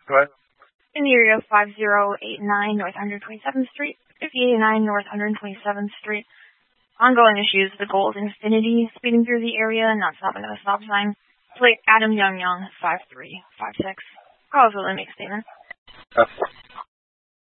Go ahead. In the area of 5089 North 127th Street, 5089 North 127th Street. Ongoing issues. The Gold Infinity speeding through the area, not stopping at a stop sign. Plate Adam Young, 5356. Call us with a make statement.